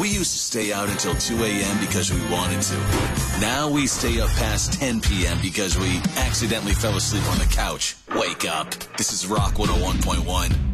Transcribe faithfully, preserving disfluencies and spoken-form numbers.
We used to stay out until two a.m. because we wanted to. Now we stay up past ten p.m. because we accidentally fell asleep on the couch. Wake up. This is Rock one oh one point one.